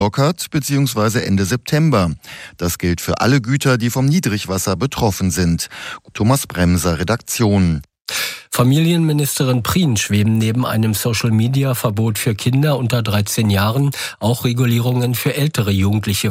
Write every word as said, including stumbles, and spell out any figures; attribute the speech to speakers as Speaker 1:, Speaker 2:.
Speaker 1: lockert bzw. Ende September. Das gilt für alle Güter, die vom Niedrigwasser betroffen sind. Thomas Bremser, Redaktion.
Speaker 2: Familienministerin Prien schweben neben einem Social-Media-Verbot für Kinder unter dreizehn Jahren auch Regulierungen für ältere Jugendliche